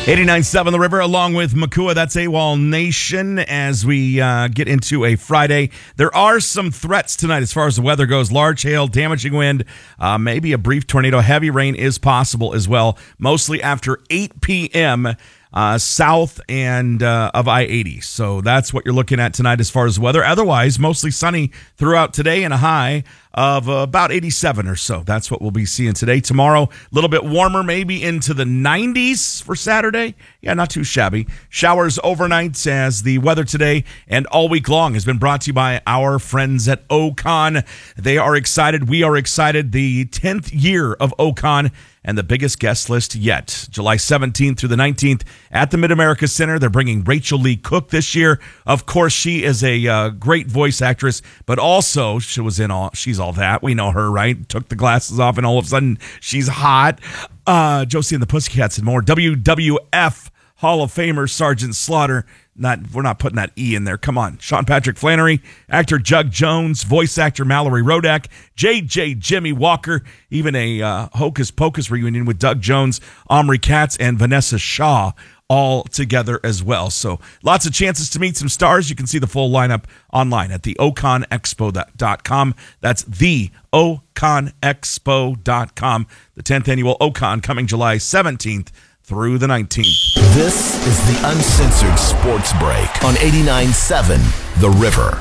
89.7 The River, along with Makua. That's AWOL Nation. As we get into a Friday, there are some threats tonight as far as the weather goes. Large hail, damaging wind, maybe a brief tornado. Heavy rain is possible as well, mostly after 8 p.m. South and of I-80. So that's what you're looking at tonight as far as weather. Otherwise, mostly sunny throughout today and a high of about 87 or so. That's what we'll be seeing today. Tomorrow, a little bit warmer, maybe into the 90s for Saturday. Yeah, not too shabby. Showers overnight as the weather today and all week long has been brought to you by our friends at Ocon. They are excited. We are excited. The 10th year of Ocon and the biggest guest list yet. July 17th through the 19th at the Mid-America Center. They're bringing Rachel Lee Cook this year. Of course, she is a great voice actress, but also she's all that. We know her, right? Took the glasses off and all of a sudden she's hot. Josie and the Pussycats and more. WWF Hall of Famer Sergeant Slaughter. We're not putting that E in there. Come on. Sean Patrick Flannery, actor Jug Jones, voice actor Mallory Rodak, JJ Jimmy Walker, even a Hocus Pocus reunion with Doug Jones, Omri Katz, and Vanessa Shaw all together as well. So lots of chances to meet some stars. You can see the full lineup online at theoconexpo.com. That's theoconexpo.com. The 10th annual Ocon coming July 17th through the 19th. This is the Uncensored Sports Break on 89.7 The River.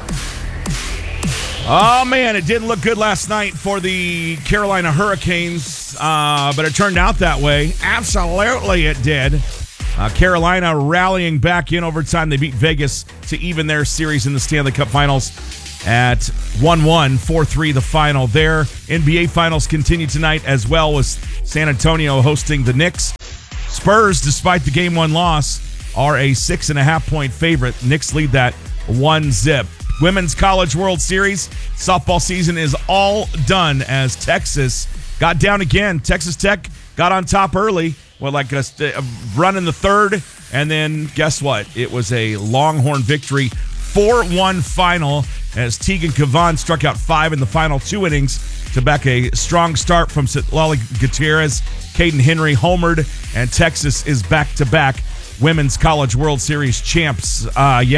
Oh, man, it didn't look good last night for the Carolina Hurricanes, but it turned out that way. Absolutely it did. Carolina rallying back in overtime. They beat Vegas to even their series in the Stanley Cup Finals at 1-1, 4-3 the final there. NBA Finals continue tonight as well, with San Antonio hosting the Knicks. Spurs, despite the Game 1 loss, are a 6.5-point favorite. Knicks lead that 1-0. Women's College World Series softball season is all done as Texas got down again. Texas Tech got on top early, like a run in the third, and then guess what? It was a Longhorn victory, 4-1 final, as Tegan Cavan struck out 5 in the final 2 innings to back a strong start from Lali Gutierrez. Caden Henry homered, and Texas is back-to-back Women's College World Series champs.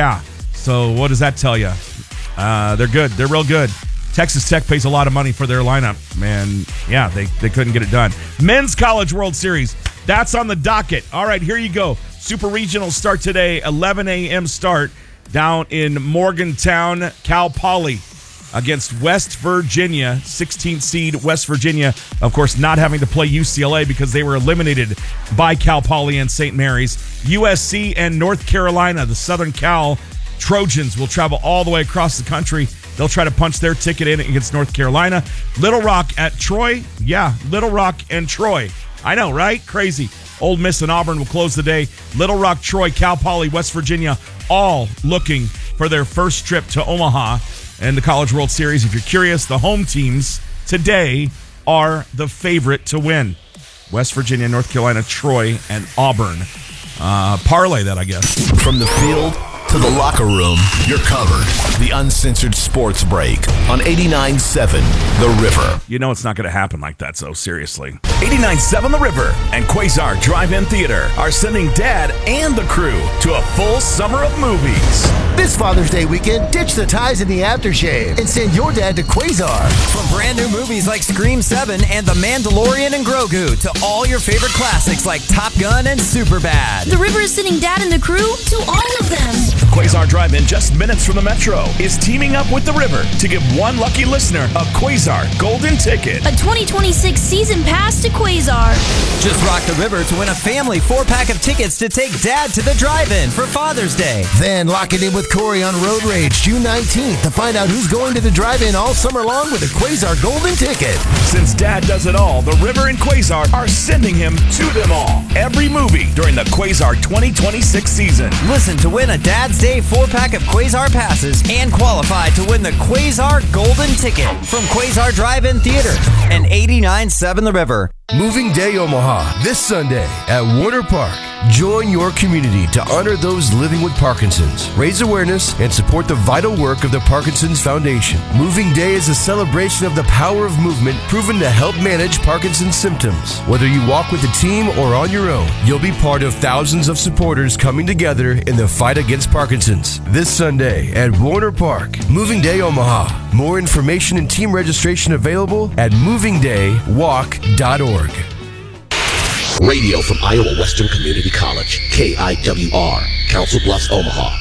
So what does that tell you? They're good. They're real good. Texas Tech pays a lot of money for their lineup, man. Yeah, they couldn't get it done. Men's College World Series, that's on the docket. All right, here you go. Super Regionals start today, 11 a.m. start down in Morgantown. Cal Poly against West Virginia, 16th seed West Virginia, of course, not having to play UCLA because they were eliminated by Cal Poly and St. Mary's. USC and North Carolina, the Southern Cal Trojans, will travel all the way across the country. They'll try to punch their ticket in against North Carolina. Little Rock at Troy. Yeah, Little Rock and Troy. I know, right? Crazy. Ole Miss and Auburn will close the day. Little Rock, Troy, Cal Poly, West Virginia, all looking for their first trip to Omaha and the College World Series. If you're curious, the home teams today are the favorite to win. West Virginia, North Carolina, Troy, and Auburn. Parlay that, I guess. From the field to the locker room, you're covered. The Uncensored Sports Break on 89.7 The River. You know it's not going to happen like that, so seriously. 89.7 The River and Quasar Drive-In Theater are sending Dad and the crew to a full summer of movies. This Father's Day weekend, ditch the ties and the aftershave and send your dad to Quasar. From brand new movies like Scream 7 and The Mandalorian and Grogu to all your favorite classics like Top Gun and Superbad. The River is sending Dad and the crew to all of them. Quasar Drive-In, just minutes from the Metro, is teaming up with The River to give one lucky listener a Quasar Golden Ticket. A 2026 season pass to Quasar. Just rock The River to win a family 4-pack of tickets to take Dad to the drive-in for Father's Day. Then lock it in with Corey on Road Rage June 19th to find out who's going to the drive-in all summer long with a Quasar Golden Ticket. Since Dad does it all, The River and Quasar are sending him to them all. Every movie during the Quasar 2026 season. Listen to win a Dad's Day 4-pack of Quasar passes and qualify to win the Quasar Golden Ticket from Quasar Drive-In Theater and 89.7 The River. Moving Day Omaha, this Sunday at Warner Park. Join your community to honor those living with Parkinson's, raise awareness, and support the vital work of the Parkinson's Foundation. Moving Day is a celebration of the power of movement proven to help manage Parkinson's symptoms. Whether you walk with a team or on your own, you'll be part of thousands of supporters coming together in the fight against Parkinson's. This Sunday at Warner Park. Moving Day Omaha. More information and team registration available at movingdaywalk.org. Radio from Iowa Western Community College, KIWR, Council Bluffs, Omaha,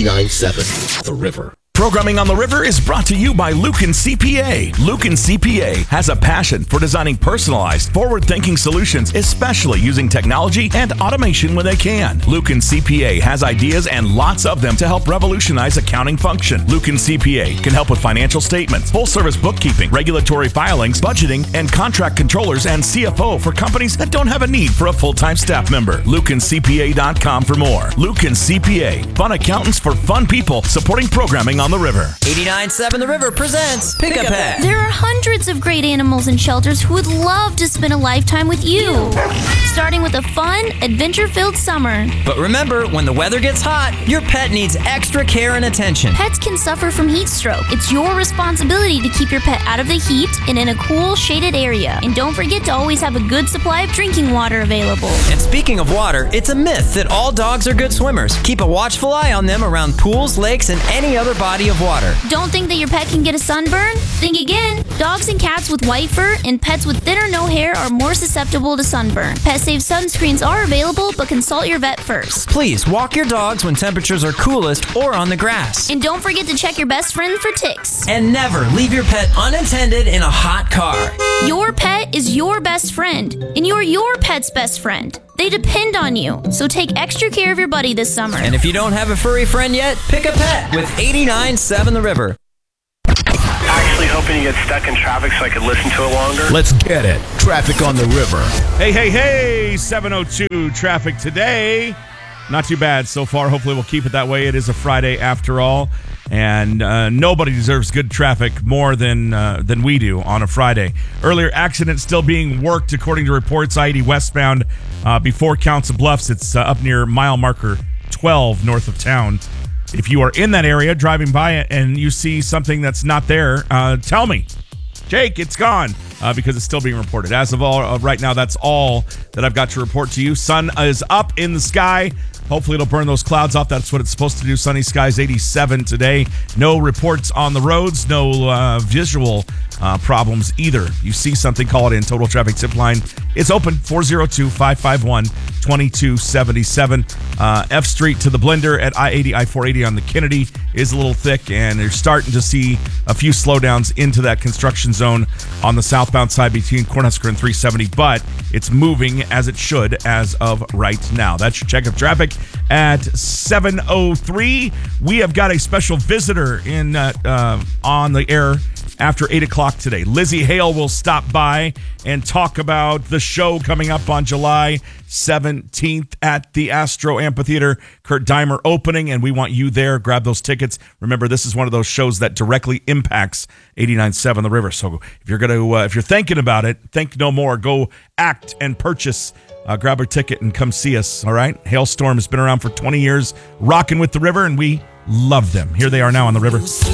89.7, The River. Programming on the River is brought to you by Lucan CPA. Lucan CPA has a passion for designing personalized, forward-thinking solutions, especially using technology and automation when they can. Lucan CPA has ideas and lots of them to help revolutionize accounting function. Lucan CPA can help with financial statements, full-service bookkeeping, regulatory filings, budgeting, and contract controllers and CFO for companies that don't have a need for a full-time staff member. LucanCPA.com for more. Lucan CPA, fun accountants for fun people supporting programming on the River. 89.7 The River presents Pick a Pet. There are hundreds of great animals in shelters who would love to spend a lifetime with you. Starting with a fun, adventure-filled summer. But remember, when the weather gets hot, your pet needs extra care and attention. Pets can suffer from heat stroke. It's your responsibility to keep your pet out of the heat and in a cool, shaded area. And don't forget to always have a good supply of drinking water available. And speaking of water, it's a myth that all dogs are good swimmers. Keep a watchful eye on them around pools, lakes, and any other body of water. Don't think that your pet can get a sunburn? Think again. Dogs and cats with white fur and pets with thin or no hair are more susceptible to sunburn. Pet-safe sunscreens are available, but consult your vet first. Please walk your dogs when temperatures are coolest or on the grass. And don't forget to check your best friend for ticks. And never leave your pet unattended in a hot car. Your pet is your best friend, and you're your pet's best friend. They depend on you, so take extra care of your buddy this summer. And if you don't have a furry friend yet, pick a pet with 89.7 The River. Actually hoping you get stuck in traffic so I could listen to it longer. Let's get it. Traffic on the River. Hey, 7:02 traffic today. Not too bad so far. Hopefully we'll keep it that way. It is a Friday after all, and nobody deserves good traffic more than we do on a Friday. Earlier accident still being worked according to reports. I-80 westbound before Council Bluffs. It's up near mile marker 12 north of town. If you are in that area driving by it and you see something that's not there, tell me. Jake, it's gone. Because it's still being reported. As of all right now, that's all that I've got to report to you. Sun is up in the sky. Hopefully it'll burn those clouds off. That's what it's supposed to do. Sunny skies, 87 today. No reports on the roads. No visual problems either. You see something, call it in. Total Traffic Tip Line is open, 402-551-2277. F Street to the Blender at I-80, I-480 on the Kennedy is a little thick, and you're starting to see a few slowdowns into that construction zone on the southbound side between Cornhusker and 370, but it's moving as it should as of right now. That's your check of traffic at 7:03. We have got a special visitor in on the air after 8 o'clock today. Lizzie Hale will stop by and talk about the show coming up on July 17th at the Astro Amphitheater. Kurt Deimer opening, and we want you there. Grab those tickets. Remember, this is one of those shows that directly impacts 89.7 The River. So if you're if you're thinking about it, think no more. Go act and purchase. Grab a ticket and come see us. All right. Hailstorm has been around for 20 years, rocking with the river, and we love them. Here they are now on the river.